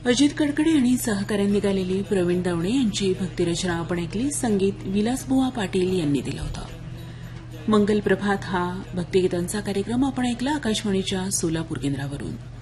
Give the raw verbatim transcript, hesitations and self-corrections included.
अजित कडकडे आणि सहकाऱ्यांनी गालेली प्रवीण दवणे यांची भक्तिरचना आपण ऐकली. संगीत विलासबुवा पाटील यांनी दिलं होतं. मंगल प्रभात हा भक्तिगीतांचा कार्यक्रम आपण ऐकला आकाशवाणीच्या सोलापूर केंद्रावरून.